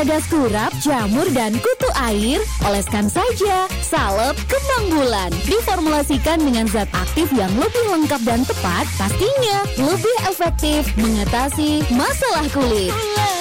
peragas kurap, jamur, dan kutu air, oleskan saja salep kembang bulan. Diformulasikan dengan zat aktif yang lebih lengkap dan tepat, pastinya lebih efektif mengatasi masalah kulit.